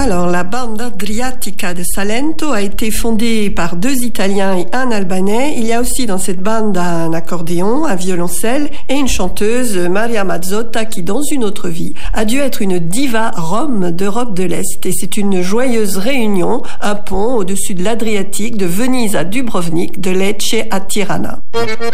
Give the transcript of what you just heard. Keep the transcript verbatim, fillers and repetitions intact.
Alors, la bande Adriatica de Salento a été fondée par deux Italiens et un Albanais. Il y a aussi dans cette bande un accordéon, un violoncelle et une chanteuse, Maria Mazzotta, qui dans une autre vie a dû être une diva rom d'Europe de l'Est. Et c'est une joyeuse réunion, un pont au-dessus de l'Adriatique, de Venise à Dubrovnik, de Lecce à Tirana.